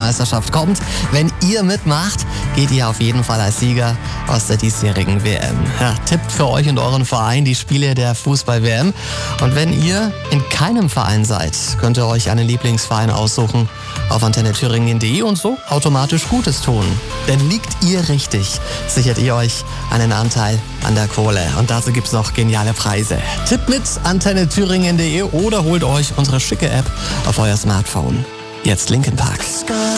Fußball-Weltmeisterschaft kommt. Wenn ihr mitmacht, geht ihr auf jeden Fall als Sieger aus der diesjährigen WM. Ja, tippt für euch und euren Verein die Spiele der Fußball-WM. Und wenn ihr in keinem Verein seid, könnt ihr euch einen Lieblingsverein aussuchen auf antennethüringen.de und so automatisch Gutes tun. Denn liegt ihr richtig, sichert ihr euch einen Anteil an der Kohle. Und dazu gibt's noch geniale Preise. Tippt mit antennethüringen.de oder holt euch unsere schicke App auf euer Smartphone. Jetzt Linkin Park.